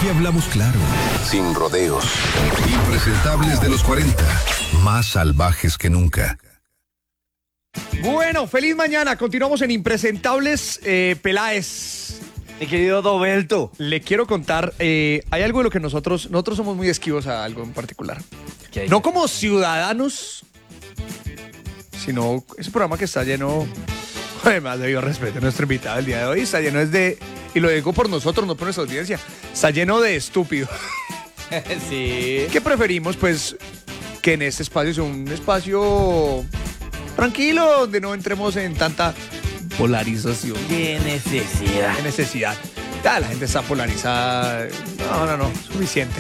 Aquí hablamos claro, sin rodeos. Impresentables de los 40, más salvajes que nunca. Bueno, feliz mañana. Continuamos en Impresentables. Peláez, mi querido Dobelto, le quiero contar, hay algo de lo que nosotros somos muy esquivos a algo en particular. No como ciudadanos, sino ese programa que está lleno, además debido respeto a nuestro invitado el día de hoy, está lleno y lo digo por nosotros, no por nuestra audiencia, está lleno de estúpidos. Sí. ¿Qué preferimos? Pues que en este espacio sea un espacio tranquilo, donde no entremos en tanta polarización. Qué necesidad. Ya, la gente está polarizada. No, suficiente.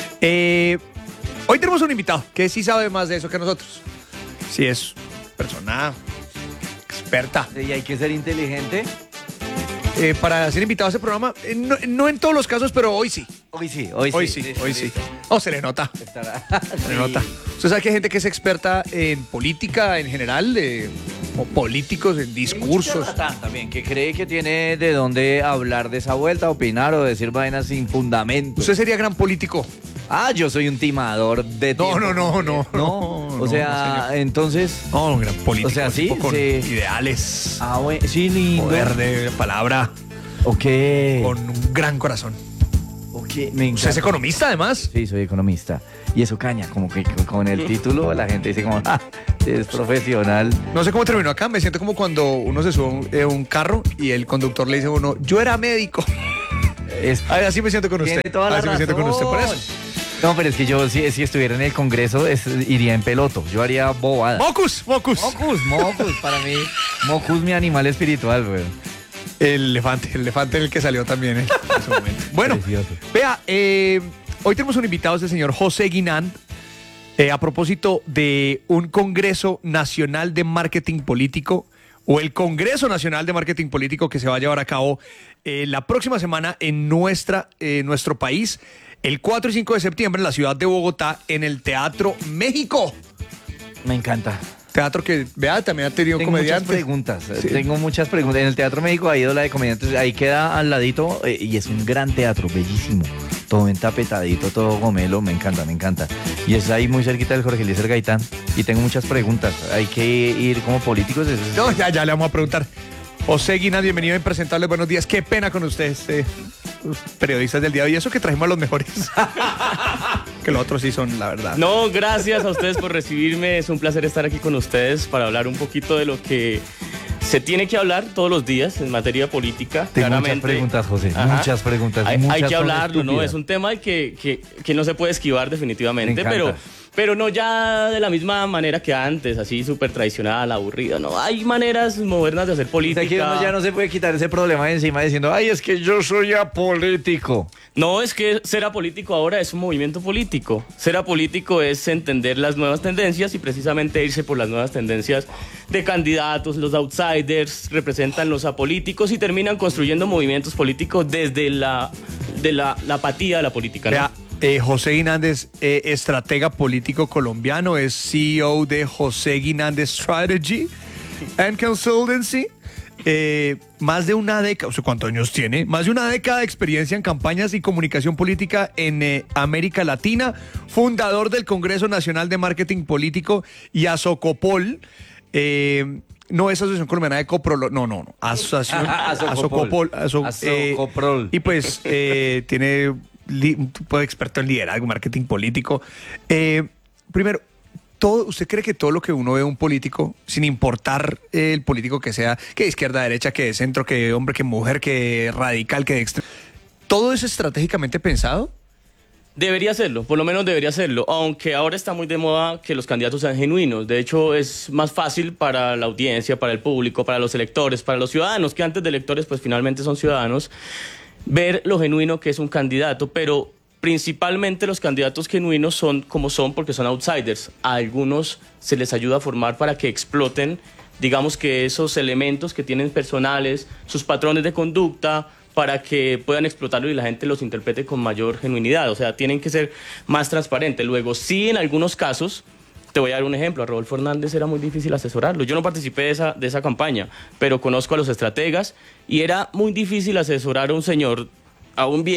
Hoy tenemos un invitado que sí sabe más de eso que nosotros. Sí, es persona experta. Y hay que ser inteligente. Para ser invitado a este programa, no en todos los casos, pero hoy sí. Hoy sí. Oh, se le nota. Se le nota. Usted sabe que hay gente que es experta en política en general, o políticos en discursos. También, que cree que tiene de dónde hablar de esa vuelta, opinar o decir vainas sin fundamento. Usted sería gran político. Yo soy un timador de tiempo. No. O sea, señor. Entonces... No, un gran político. O sea, sí. Con sí. ideales. Bueno, sí, lindo. Poder de palabra. Ok. Con un gran corazón. Ok, me encanta. ¿Usted es economista, además? Sí, soy economista. Y eso caña, como que con el título la gente dice como, es profesional. No sé cómo terminó acá, me siento como cuando uno se sube a un carro y el conductor le dice a uno, yo era médico. Así me siento con usted. Tiene toda la razón. Me siento con usted por eso. No, pero es que yo si estuviera en el Congreso iría en peloto. Yo haría bobadas. Mocus. Para mí, Mocus mi animal espiritual, güey. El elefante en el que salió también en ese momento. Bueno, precioso. Vea, hoy tenemos un invitado, es el señor José Guinand, a propósito de un Congreso Nacional de Marketing Político, o el Congreso Nacional de Marketing Político, que se va a llevar a cabo la próxima semana en nuestro país, el 4 y 5 de septiembre en la ciudad de Bogotá, en el Teatro México. Me encanta. Teatro que, vea, también ha tenido comediantes. Tengo muchas preguntas. En el Teatro México ha ido la de comediantes, ahí queda al ladito, y es un gran teatro, bellísimo. Todo bien tapetadito, todo gomelo, me encanta. Y es ahí muy cerquita del Jorge Eliezer Gaitán. Y tengo muchas preguntas. Hay que ir como políticos. No, ya le vamos a preguntar. José Guinand, bienvenido a Impresentables, buenos días. Qué pena con ustedes, los periodistas del día de hoy. Eso que trajimos a los mejores. Que los otros sí son, la verdad. No, gracias a ustedes por recibirme. Es un placer estar aquí con ustedes para hablar un poquito de lo que se tiene que hablar todos los días en materia política. Tengo claramente. muchas preguntas, José. Ajá. Muchas preguntas. Hay que hablarlo, ¿no? Es un tema que no se puede esquivar definitivamente, pero no ya de la misma manera que antes, así súper tradicional, aburrido, ¿no? Hay maneras modernas de hacer política. O sea, que uno ya no se puede quitar ese problema de encima diciendo, es que yo soy apolítico. No, es que ser apolítico ahora es un movimiento político. Ser apolítico es entender las nuevas tendencias y precisamente irse por las nuevas tendencias de candidatos. Los outsiders representan los apolíticos y terminan construyendo movimientos políticos desde la apatía de la política, ¿no? Vea, José Guinand es estratega político colombiano, es CEO de José Guinand Strategy and Consultancy. Más de una década, ¿cuántos años tiene? Más de una década de experiencia en campañas y comunicación política en América Latina, fundador del Congreso Nacional de Marketing Político y Asocopol. No es Asociación Colombiana de Coprol, no. Asociación Asocopol. Asocopol. Y pues tiene un tipo de experto en liderazgo, marketing político. Primero, ¿usted cree que todo lo que uno ve de un político, sin importar el político que sea, que de izquierda, derecha, que de centro, que de hombre, que mujer, que radical, que de extremo, todo es estratégicamente pensado? Debería serlo, por lo menos debería serlo, aunque ahora está muy de moda que los candidatos sean genuinos. De hecho, es más fácil para la audiencia, para el público, para los electores, para los ciudadanos, que antes de electores pues finalmente son ciudadanos, ver lo genuino que es un candidato, pero principalmente los candidatos genuinos son como son porque son outsiders. A algunos se les ayuda a formar para que exploten, digamos que esos elementos que tienen personales, sus patrones de conducta, para que puedan explotarlo y la gente los interprete con mayor genuinidad. O sea, tienen que ser más transparentes. Luego, sí, en algunos casos, te voy a dar un ejemplo, a Rodolfo Hernández era muy difícil asesorarlo. Yo no participé de esa campaña, pero conozco a los estrategas y era muy difícil asesorar a un señor, a un viejo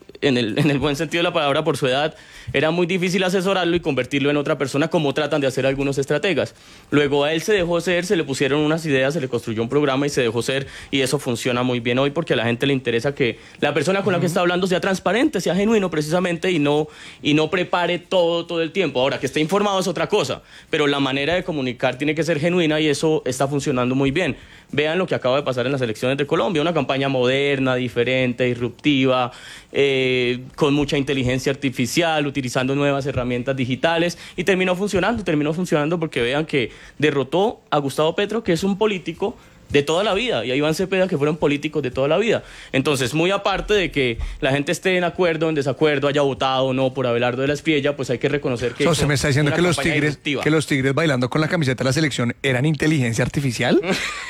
en el buen sentido de la palabra por su edad, era muy difícil asesorarlo y convertirlo en otra persona como tratan de hacer algunos estrategas. Luego a él se dejó ser, se le pusieron unas ideas, se le construyó un programa y se dejó ser, y eso funciona muy bien hoy porque a la gente le interesa que la persona con la que está hablando sea transparente, sea genuino precisamente y no prepare todo el tiempo. Ahora, que esté informado es otra cosa, pero la manera de comunicar tiene que ser genuina y eso está funcionando muy bien. Vean lo que acaba de pasar en las elecciones de Colombia, una campaña moderna, diferente, disruptiva, con mucha inteligencia artificial, utilizando nuevas herramientas digitales, y terminó funcionando porque vean que derrotó a Gustavo Petro, que es un político de toda la vida, y a Iván Cepeda, que fueron políticos de toda la vida. Entonces, muy aparte de que la gente esté en acuerdo o en desacuerdo, haya votado o no por Abelardo de la Espriella, pues hay que reconocer que... ¿Se me está diciendo que los tigres bailando con la camiseta de la selección eran inteligencia artificial?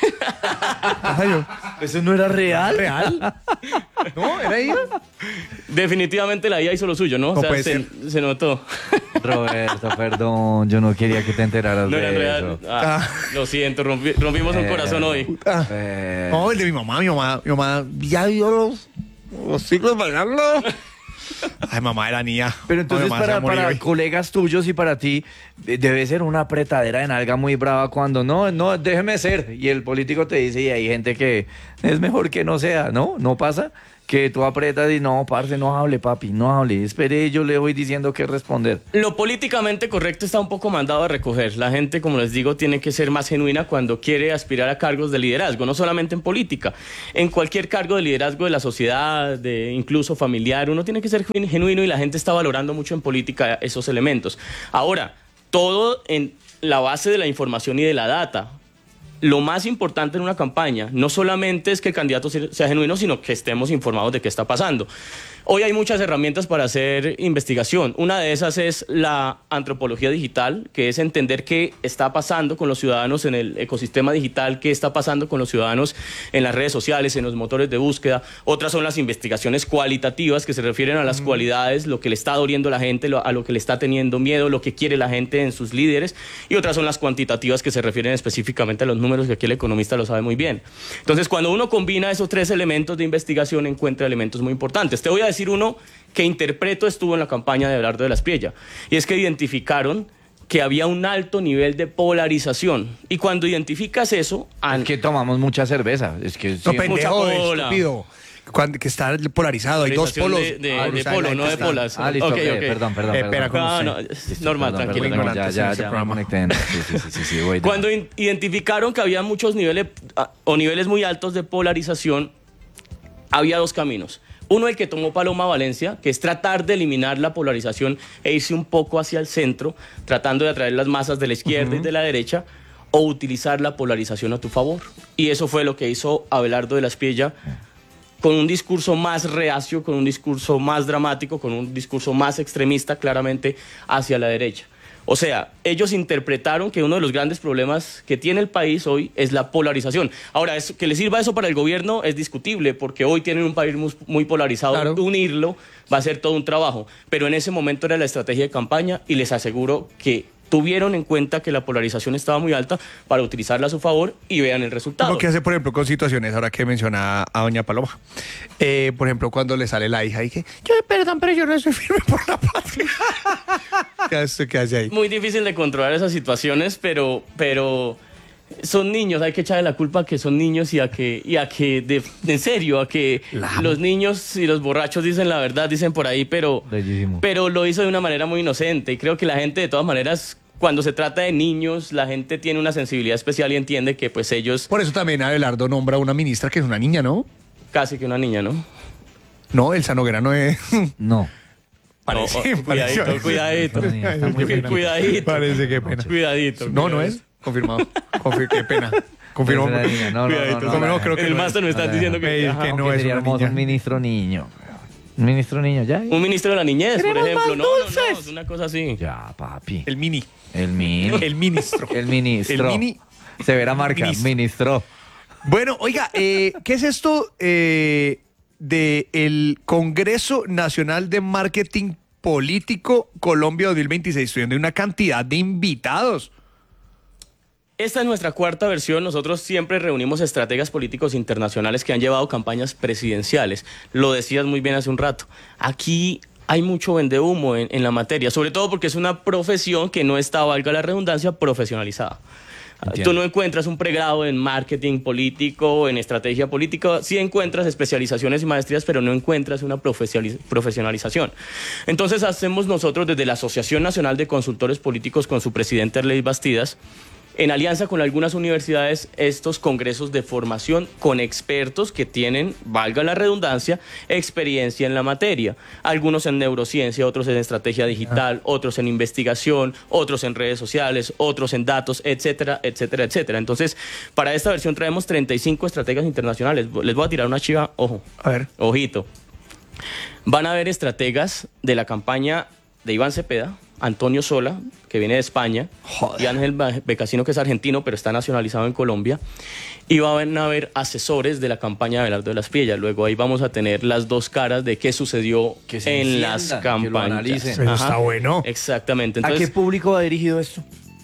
¿Eso no era real? ¿Real? ¿No? ¿Era IA? Definitivamente la IA hizo lo suyo, ¿no? No O sea, puede ser. se notó. Roberto, perdón, yo no quería que te enteraras No era de real. eso. Lo siento, rompimos un corazón hoy. No, el de mi mamá, ya vio los ciclos bailando. Ay, mamá era niña. Pero entonces No, mi mamá se va a morir para hoy. colegas tuyos y para ti debe ser una apretadera de nalga muy brava cuando no, déjeme ser. Y el político te dice, y hay gente que es mejor que no sea, ¿no? ¿No pasa? Que tú apretas y no, parce, no hable, papi, no hable. Espere, yo le voy diciendo qué responder. Lo políticamente correcto está un poco mandado a recoger. La gente, como les digo, tiene que ser más genuina cuando quiere aspirar a cargos de liderazgo, no solamente en política. En cualquier cargo de liderazgo de la sociedad, incluso familiar, uno tiene que ser genuino, y la gente está valorando mucho en política esos elementos. Ahora, todo en la base de la información y de la data. Lo más importante en una campaña no solamente es que el candidato sea genuino, sino que estemos informados de qué está pasando. Hoy hay muchas herramientas para hacer investigación. Una de esas es la antropología digital, que es entender qué está pasando con los ciudadanos en el ecosistema digital, qué está pasando con los ciudadanos en las redes sociales, en los motores de búsqueda. Otras son las investigaciones cualitativas, que se refieren a las cualidades, lo que le está doliendo a la gente, a lo que le está teniendo miedo, lo que quiere la gente en sus líderes. Y otras son las cuantitativas, que se refieren específicamente a los números, que aquí el economista lo sabe muy bien. Entonces, cuando uno combina esos tres elementos de investigación, encuentra elementos muy importantes. Te voy a decir uno que interpreto estuvo en la campaña de Abelardo de la Espriella, y es que identificaron que había un alto nivel de polarización, y cuando identificas eso... Es que tomamos mucha cerveza. Es que No, sí, pendejo, mucha pola. estúpido. Que está polarizado, hay dos polos. De polo, no de polas. Ah, listo, Ok, ok, ok. perdón. Espera, con usted. No, Listo, normal, perdón, tranquilo. perdón, ignorante, ya ese me programa. conecté. Sí, voy. Cuando identificaron que había muchos niveles o niveles muy altos de polarización, había dos caminos. Uno, el que tomó Paloma Valencia, que es tratar de eliminar la polarización e irse un poco hacia el centro, tratando de atraer las masas de la izquierda y de la derecha, o utilizar la polarización a tu favor. Y eso fue lo que hizo Abelardo de la Espriella, con un discurso más reacio, con un discurso más dramático, con un discurso más extremista, claramente hacia la derecha. O sea, ellos interpretaron que uno de los grandes problemas que tiene el país hoy es la polarización. Ahora, que le sirva eso para el gobierno es discutible, porque hoy tienen un país muy polarizado. Claro. Unirlo va a ser todo un trabajo. Pero en ese momento era la estrategia de campaña, y les aseguro que tuvieron en cuenta que la polarización estaba muy alta para utilizarla a su favor, y vean el resultado. Lo que hace, por ejemplo, con situaciones, ahora que menciona a doña Paloma. Por ejemplo, cuando le sale la hija y que, perdón, pero yo no soy firme por la patria. ¿Qué hace ahí? Muy difícil de controlar esas situaciones, pero son niños, hay que echarle la culpa a que son niños y a que en serio, a que los niños y los borrachos dicen la verdad, dicen por ahí, pero lo hizo de una manera muy inocente, y creo que la gente, de todas maneras, cuando se trata de niños, la gente tiene una sensibilidad especial y entiende que pues ellos... Por eso también Abelardo nombra a una ministra que es una niña, ¿no? Casi que una niña, ¿no? No, Elsa Noguera no es... No. Parece, No, parece. cuidadito. Ay, qué pena. Cuidadito. Parece, qué pena. Cuidadito. No es. Confirmado. Qué pena. Confirmo. No, No, creo que el no máster me está diciendo que... Ey, ajá. que no Aunque es sería una hermoso niña. un ministro niño. Un ministro niño, ya. Un ministro de la niñez, por ejemplo. No, es una cosa así. Ya, papi. El mini. El mini. El ministro. El ministro. El mini. Severa marca. Ministro. Bueno, oiga, ¿qué es esto del Congreso Nacional de Marketing Político Colombia 2026? Estoy viendo una cantidad de invitados. Esta es nuestra cuarta versión. Nosotros siempre reunimos estrategas políticos internacionales que han llevado campañas presidenciales. Lo decías muy bien hace un rato. Aquí hay mucho vendehumo en la materia, sobre todo porque es una profesión que no está, valga la redundancia, profesionalizada. Entiendo. Tú no encuentras un pregrado en marketing político, en estrategia política, sí encuentras especializaciones y maestrías, pero no encuentras una profesionalización. Entonces hacemos nosotros desde la Asociación Nacional de Consultores Políticos con su presidente Arley Bastidas, en alianza con algunas universidades, estos congresos de formación con expertos que tienen, valga la redundancia, experiencia en la materia. Algunos en neurociencia, otros en estrategia digital, otros en investigación, otros en redes sociales, otros en datos, etcétera, etcétera, etcétera. Entonces, para esta versión traemos 35 estrategas internacionales. Les voy a tirar una chiva, ojo, A ver. ojito. Van a haber estrategas de la campaña de Iván Cepeda, Antonio Sola, que viene de España, Joder. y Ángel Becasino, que es argentino, pero está nacionalizado en Colombia, y van a haber asesores de la campaña de Abelardo de las Priellas. Luego ahí vamos a tener las dos caras de qué sucedió Que se en enciendan, las que lo campañas. analicen. Eso está bueno. Exactamente. ¿A qué Entonces, público va dirigido esto?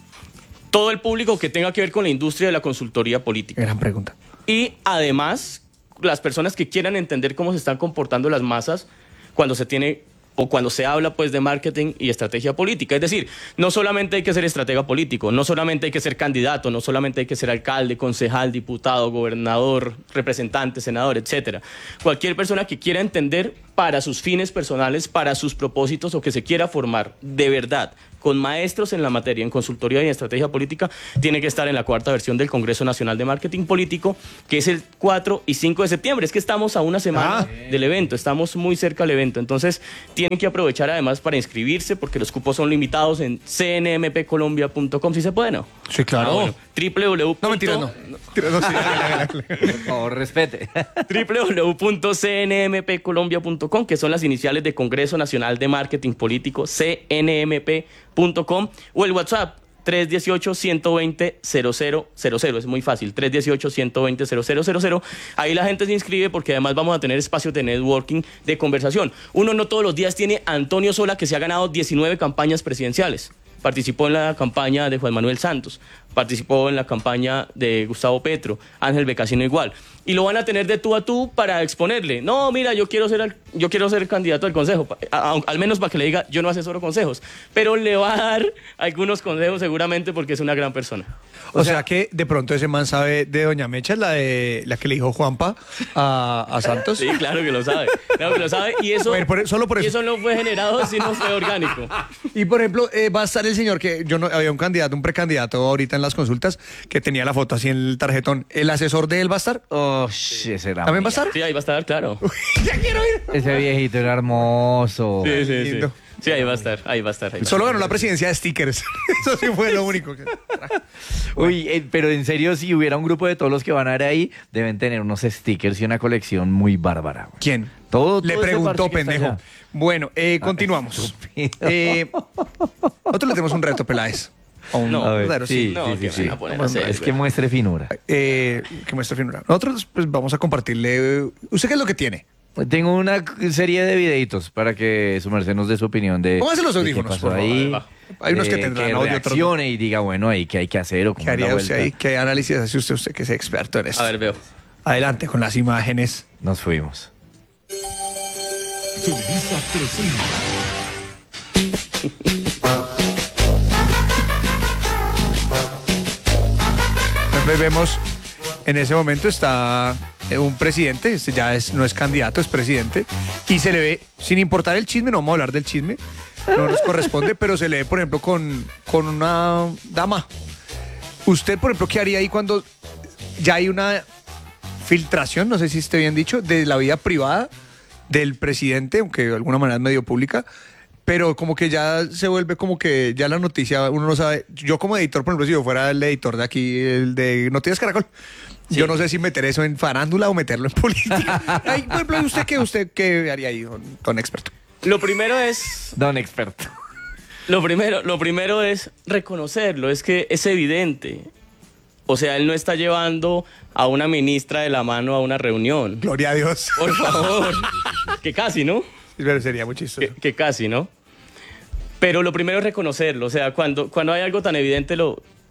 todo el público que tenga que ver con la industria de la consultoría política. Gran pregunta. Y además, las personas que quieran entender cómo se están comportando las masas cuando se tiene o cuando se habla pues de marketing y estrategia política. Es decir, no solamente hay que ser estratega político, no solamente hay que ser candidato, no solamente hay que ser alcalde, concejal, diputado, gobernador, representante, senador, etcétera. Cualquier persona que quiera entender para sus fines personales, para sus propósitos o que se quiera formar de verdad con maestros en la materia, en consultoría y en estrategia política, tiene que estar en la cuarta versión del Congreso Nacional de Marketing Político, que es el 4 y 5 de septiembre. Es que estamos a una semana del evento, estamos muy cerca del evento. Entonces, tienen que aprovechar además para inscribirse, porque los cupos son limitados en cnmpcolombia.com. ¿Sí se puede, no? Sí, claro. Ah, bueno. www. No, mentira, no. Mentira, no, sí, hágale. Por favor, respete. www.cnmpcolombia.com, que son las iniciales de Congreso Nacional de Marketing Político, cnmp.com, o el WhatsApp 318-120-0000. Es muy fácil, 318-120-0000. Ahí la gente se inscribe porque además vamos a tener espacios de networking, de conversación. Uno no todos los días tiene a Antonio Sola, que se ha ganado 19 campañas presidenciales. Participó en la campaña de Juan Manuel Santos, participó en la campaña de Gustavo Petro, Ángel Becasino igual. Y lo van a tener de tú a tú para exponerle. No, mira, yo quiero ser el candidato al consejo, al menos para que le diga, yo no asesoro consejos. Pero le va a dar algunos consejos seguramente porque es una gran persona. O sea que de pronto ese man sabe de Doña Mecha, la que le dijo Juanpa a Santos. Sí, claro que lo sabe. Claro que lo sabe. Y eso, Solo por eso. y eso no fue generado, sino fue orgánico. Y por ejemplo, va a estar el señor que yo no había un candidato, un precandidato ahorita en las consultas que tenía la foto así en el tarjetón. ¿El asesor de él va a estar? Oh, ese era. ¿También va a estar? Sí, ahí va a estar, claro. Ya quiero ir. Ese viejito era hermoso. Sí, sí, sí. Lindo. Sí, ahí va a estar, ahí va a estar. Solo ganó la presidencia de stickers. Eso sí fue lo único. Uy, pero en serio, si hubiera un grupo de todos los que van a ir ahí, deben tener unos stickers y una colección muy bárbara. Güey. ¿Quién? Todo Le ese preguntó, parche que está pendejo. allá. Bueno, continuamos. estúpido. Nosotros le tenemos un reto, Peláez. O un No, A ver, verdadero, sí, No, sí, que sí, van a sí. poner Bueno, a hacer, Es que güey. muestre finura. Que muestre finura. Nosotros pues, vamos a compartirle. ¿Usted qué es lo que tiene? Tengo una serie de videitos para que su merced nos dé su opinión de, Póngase los de audífonos, qué pasó por favor. ahí. Va. Hay unos que de tendrán que audio, otros no. reaccione y diga, bueno, ahí qué hay que hacer o cómo ¿Qué es la haría usted vuelta. ahí? ¿Qué análisis hace usted que es experto en esto? A ver, veo. Adelante con las imágenes. Nos fuimos. Entonces vemos, en ese momento está un presidente, no es candidato, es presidente, y se le ve, sin importar el chisme, no vamos a hablar del chisme, no nos corresponde, pero se le ve, por ejemplo, con una dama. Usted, por ejemplo, ¿qué haría ahí cuando ya hay una filtración, no sé si esté bien dicho, de la vida privada del presidente, aunque de alguna manera es medio pública, pero como que ya se vuelve como que ya la noticia, uno no sabe. Yo como editor, por ejemplo, si yo fuera el editor de aquí, el de Noticias Caracol, yo no sé si meter eso en farándula o meterlo en política. Ay, por ejemplo, ¿usted qué haría ahí, don experto? Lo primero es Don experto. Lo primero es reconocerlo, es que es evidente. O sea, él no está llevando a una ministra de la mano a una reunión. Gloria a Dios. Por favor. Que casi, ¿no? Pero sería muy chistoso. Que casi, ¿no? Pero lo primero es reconocerlo. O sea, cuando hay algo tan evidente, lo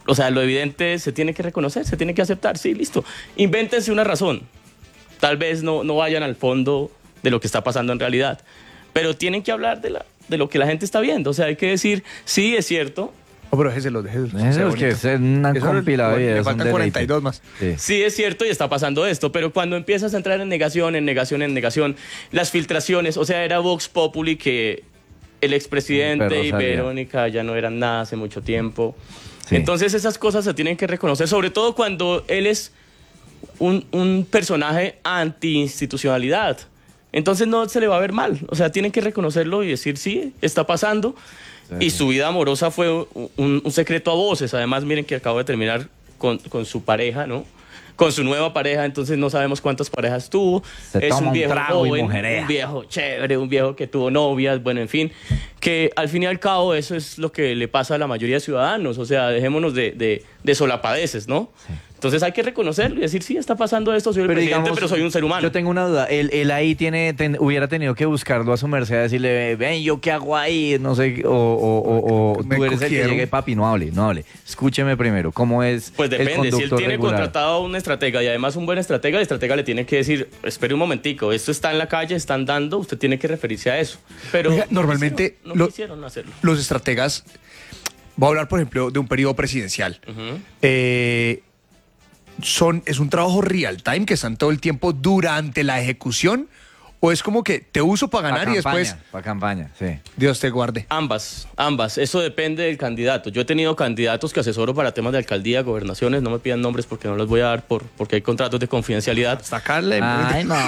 o sea, lo evidente se tiene que reconocer, se tiene que aceptar, sí, listo. Invéntense una razón. Tal vez no vayan al fondo de lo que está pasando en realidad, pero tienen que hablar de lo que la gente está viendo. O sea, hay que decir, sí, es cierto. No, pero déjeselo. Eso es que es una compilada de videos. Le faltan un 42 más. Sí. Sí, es cierto y está pasando esto, pero cuando empiezas a entrar en negación, las filtraciones, o sea, era Vox Populi que el expresidente y Verónica ya no eran nada hace mucho tiempo. Sí. Entonces esas cosas se tienen que reconocer, sobre todo cuando él es un personaje anti-institucionalidad. Entonces no se le va a ver mal, o sea, tienen que reconocerlo y decir, sí, está pasando. Sí. Y su vida amorosa fue un secreto a voces. Además, miren que acabo de terminar con su pareja, ¿no? Con su nueva pareja, entonces no sabemos cuántas parejas tuvo. Es un viejo joven, un viejo chévere, un viejo que tuvo novias, bueno, en fin. Que al fin y al cabo eso es lo que le pasa a la mayoría de ciudadanos. O sea, dejémonos de solapadeces, ¿no? Sí. Entonces hay que reconocerlo y decir, sí, está pasando esto, soy el presidente, digamos, pero soy un ser humano. Yo tengo una duda, él ahí hubiera tenido que buscarlo a su merced, decirle, ven, ¿yo qué hago ahí? No sé, o tú eres el que llegue, papi, no hable. Escúcheme primero, ¿cómo es? Pues depende, el si él tiene regular? Contratado a un estratega y además un buen estratega, el estratega le tiene que decir, espere un momentico, esto está en la calle, están dando, usted tiene que referirse a eso. Pero oiga, normalmente no quisieron hacerlo. Los estrategas, voy a hablar, por ejemplo, de un periodo presidencial. ¿Es un trabajo real time que están todo el tiempo durante la ejecución? ¿O es como que te uso para ganar y después... Para campaña, sí. Dios te guarde. Ambas. Eso depende del candidato. Yo he tenido candidatos que asesoro para temas de alcaldía, gobernaciones. No me pidan nombres porque no los voy a dar porque hay contratos de confidencialidad. Sacarle. Ay, no.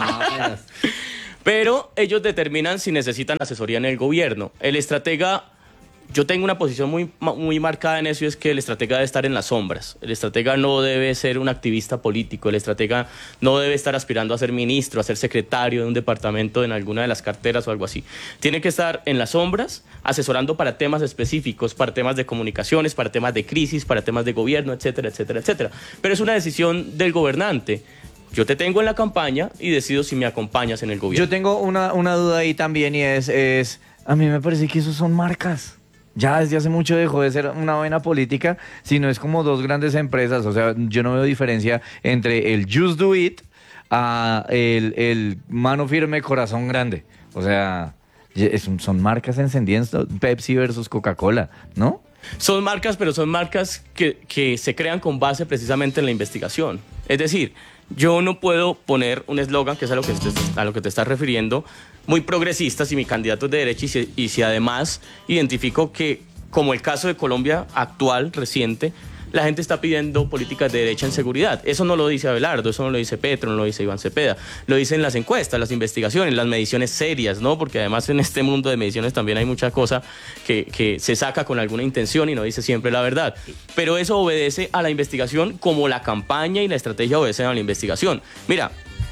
Pero ellos determinan si necesitan asesoría en el gobierno. El estratega... Yo tengo una posición muy marcada en eso y es que el estratega debe estar en las sombras. El estratega no debe ser un activista político. El estratega no debe estar aspirando a ser ministro, a ser secretario de un departamento en alguna de las carteras o algo así. Tiene que estar en las sombras, asesorando para temas específicos, para temas de comunicaciones, para temas de crisis, para temas de gobierno, etcétera, etcétera, etcétera. Pero es una decisión del gobernante. Yo te tengo en la campaña y decido si me acompañas en el gobierno. Yo tengo una duda ahí también y es a mí me parece que esos son marcas. Ya desde hace mucho dejó de ser una buena política, sino es como dos grandes empresas. O sea, yo no veo diferencia entre el Just Do It a el mano firme, corazón grande. O sea, son marcas encendidas, Pepsi versus Coca-Cola, ¿no? Son marcas, pero son marcas que se crean con base precisamente en la investigación. Es decir, yo no puedo poner un eslogan, que es a lo que te estás refiriendo, muy progresista si mi candidato es de derecha y si además identifico que, como el caso de Colombia actual, reciente, la gente está pidiendo políticas de derecha en seguridad. Eso no lo dice Abelardo, eso no lo dice Petro, no lo dice Iván Cepeda. Lo dicen las encuestas, las investigaciones, las mediciones serias, ¿no? Porque además en este mundo de mediciones también hay mucha cosa que se saca con alguna intención y no dice siempre la verdad. Pero eso obedece a la investigación como la campaña y la estrategia obedecen a la investigación. Mira,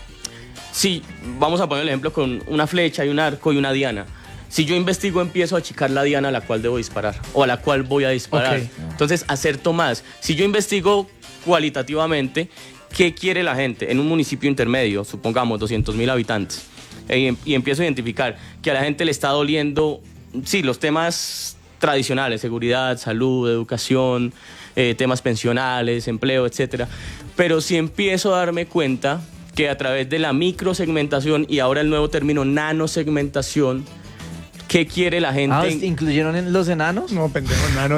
si vamos a poner el ejemplo con una flecha y un arco y una diana. Si yo investigo, empiezo a achicar la diana a la cual debo disparar o a la cual voy a disparar. Okay. Entonces, acerto más. Si yo investigo cualitativamente, ¿qué quiere la gente en un municipio intermedio, supongamos 200,000 habitantes? Y empiezo a identificar que a la gente le está doliendo, sí, los temas tradicionales, seguridad, salud, educación, temas pensionales, empleo, etcétera. Pero si empiezo a darme cuenta que a través de la microsegmentación y ahora el nuevo término nanosegmentación, ¿qué quiere la gente? ¿Incluyeron en los enanos? No, pendejo, enano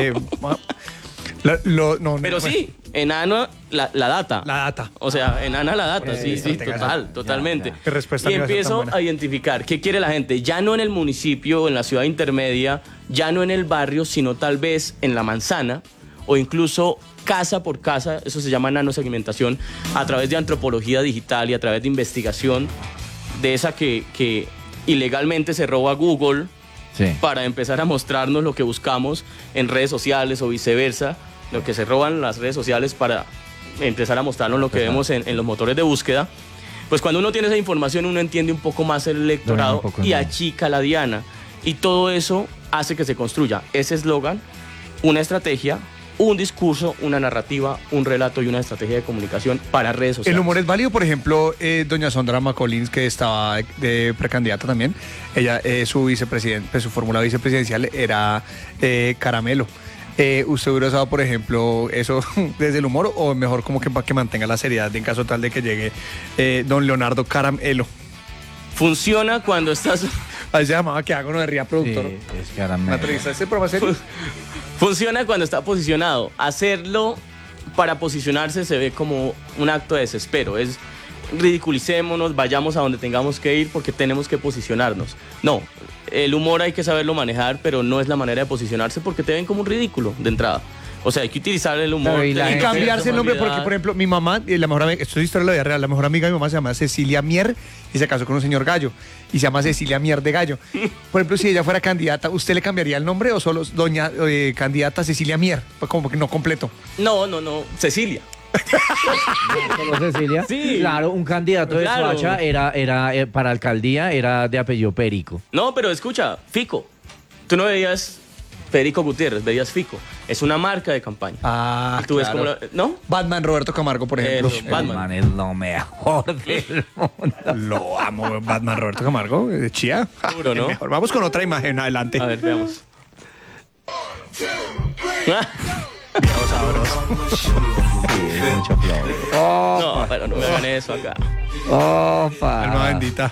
Pero sí, enano la data. La data. O sea, enana la data, sí, totalmente. Ya. Y empiezo a identificar qué quiere la gente, ya no en el municipio o en la ciudad intermedia, ya no en el barrio, sino tal vez en la manzana o incluso casa por casa, eso se llama nanosegmentación, a través de antropología digital y a través de investigación de esa que ilegalmente se roba Google, sí, para empezar a mostrarnos lo que buscamos en redes sociales o viceversa, lo que se roban las redes sociales para empezar a mostrarnos lo que vemos en los motores de búsqueda. Pues cuando uno tiene esa información, uno entiende un poco más el electorado y achica la diana. Y todo eso hace que se construya ese eslogan, una estrategia, un discurso, una narrativa, un relato y una estrategia de comunicación para redes sociales. ¿El humor es válido? Por ejemplo, doña Sondra McCollins, que estaba de precandidata también, ella, su vicepresidente, su fórmula vicepresidencial era Caramelo. ¿Usted hubiera usado, por ejemplo, eso desde el humor o mejor como que para que mantenga la seriedad en caso tal de que llegue don Leonardo Caramelo? Funciona cuando estás... Ahí se llamaba que hago uno de ría productor. Sí, es Caramelo. ¿Una entrevista de este programa serio? Funciona cuando está posicionado. Hacerlo para posicionarse se ve como un acto de desespero. Es ridiculicémonos, vayamos a donde tengamos que ir porque tenemos que posicionarnos. No, el humor hay que saberlo manejar, pero no es la manera de posicionarse porque te ven como un ridículo de entrada. O sea, hay que utilizar el humor. Pero y la Y gente- cambiarse el nombre, porque por ejemplo, mi mamá, la mejor amiga, esto es historia de la vida real, la mejor amiga de mi mamá se llama Cecilia Mier y se casó con un señor Gallo y se llama Cecilia Mier de Gallo. Por ejemplo, si ella fuera candidata, ¿usted le cambiaría el nombre o solo doña candidata Cecilia Mier? Pues como que no completo. No, Cecilia. ¿Solo Cecilia? Sí. Claro, un candidato de Claro. Soacha era para alcaldía, era de apellido Perico. No, pero escucha, Fico. Tú no veías Federico Gutiérrez, veías Fico. Es una marca de campaña. Ah, Y tú ves cómo ¿no? Batman Roberto Camargo, por ejemplo. Eso, Batman. Man, es lo mejor del mundo. Lo amo, Batman Roberto Camargo, de Chía. Seguro, El ¿no? mejor. Vamos con otra imagen adelante. A ver, veamos. Sí, mucho flow. No, pero no me hagan eso acá. Opa. Alma bendita.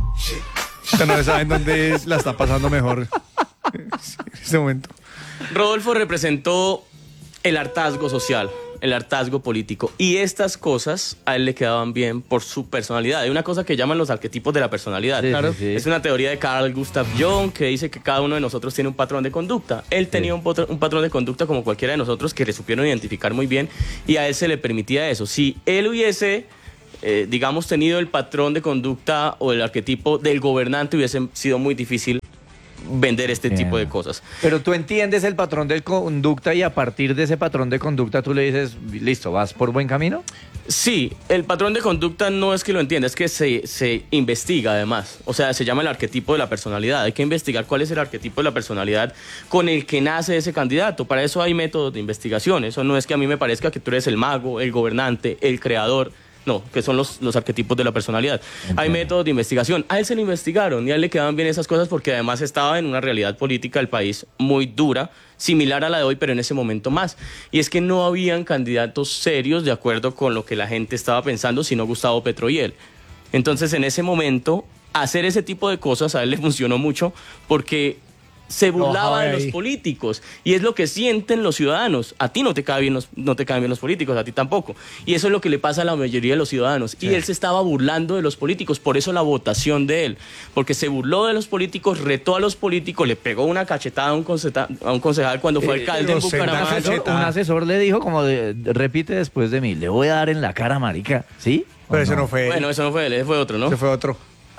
Ustedes no saben dónde la está pasando mejor en este momento. Rodolfo representó el hartazgo social, el hartazgo político. Y estas cosas a él le quedaban bien por su personalidad. Hay una cosa que llaman los arquetipos de la personalidad. Sí, Claro. sí, sí. Es una teoría de Carl Gustav Jung que dice que cada uno de nosotros tiene un patrón de conducta. Él tenía un patrón de conducta como cualquiera de nosotros que le supieron identificar muy bien y a él se le permitía eso. Si él hubiese... digamos, tenido el patrón de conducta o el arquetipo del gobernante, hubiese sido muy difícil vender este Bien. tipo de cosas. Pero tú entiendes el patrón de conducta y a partir de ese patrón de conducta tú le dices, listo, ¿vas por buen camino? Sí, el patrón de conducta no es que lo entienda, es que se investiga además. O sea, se llama el arquetipo de la personalidad. Hay que investigar cuál es el arquetipo de la personalidad con el que nace ese candidato. Para eso hay métodos de investigación. Eso no es que a mí me parezca que tú eres el mago, el gobernante, el creador. No, que son los arquetipos de la personalidad. Entiendo. Hay métodos de investigación. A él se le investigaron y a él le quedaban bien esas cosas porque además estaba en una realidad política del país muy dura, similar a la de hoy, pero en ese momento más. Y es que no habían candidatos serios de acuerdo con lo que la gente estaba pensando, sino Gustavo Petro y él. Entonces, en ese momento, hacer ese tipo de cosas a él le funcionó mucho porque se burlaba de los políticos y es lo que sienten los ciudadanos. A ti no te caen bien los políticos, a ti tampoco. Y eso es lo que le pasa a la mayoría de los ciudadanos. Y él se estaba burlando de los políticos, por eso la votación de él, porque se burló de los políticos, retó a los políticos, le pegó una cachetada a un concejal cuando fue alcalde en pero se da Bucaramanga. cachetada. Un asesor le dijo como repite después de mí, le voy a dar en la cara, marica, ¿sí? ¿O Pero eso no fue. Bueno, eso no fue él, ese fue otro, ¿no? Ese fue otro.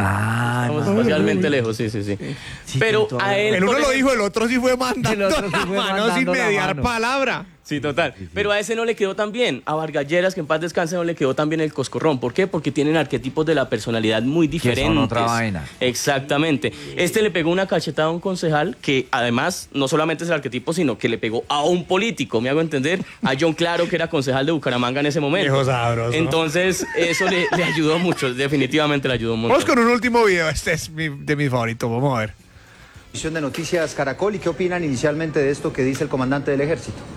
Ah, Estamos no. espacialmente lejos, sí. Sí, Pero tiene toda a la él... El uno por lo ejemplo- dijo, el otro sí fue mandando El otro sí fue la mano mandando sin la mediar mano. palabra. Sí, total. Pero a ese no le quedó tan bien. A Vargas Lleras, que en paz descanse, no le quedó tan bien el coscorrón. ¿Por qué? Porque tienen arquetipos de la personalidad muy diferentes. son otra vaina. Exactamente. Este le pegó una cachetada a un concejal que además no solamente es el arquetipo, sino que le pegó a un político, me hago entender, a John Claro, que era concejal de Bucaramanga en ese momento. Viejo sabroso. Entonces, eso le ayudó mucho, definitivamente le ayudó mucho. Vamos con un último video. Este es de mis favoritos. Vamos a ver. De Noticias Caracol, ¿y qué opinan inicialmente de esto que dice el comandante del ejército?